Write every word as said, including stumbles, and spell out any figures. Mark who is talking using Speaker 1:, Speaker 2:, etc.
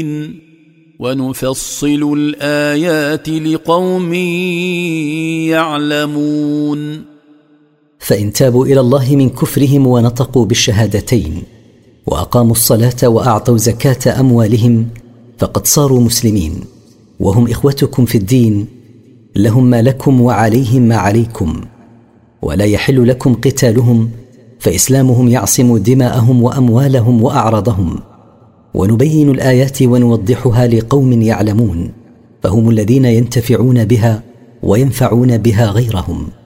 Speaker 1: ونفصل الآيات لقوم يعلمون.
Speaker 2: فإن تابوا إلى الله من كفرهم ونطقوا بالشهادتين وأقاموا الصلاة وأعطوا زكاة أموالهم فقد صاروا مسلمين، وهم إخوتكم في الدين، لهم ما لكم وعليهم ما عليكم، ولا يحل لكم قتالهم، فإسلامهم يعصم دماءهم وأموالهم وأعراضهم. ونبين الآيات ونوضحها لقوم يعلمون، فهم الذين ينتفعون بها وينفعون بها غيرهم.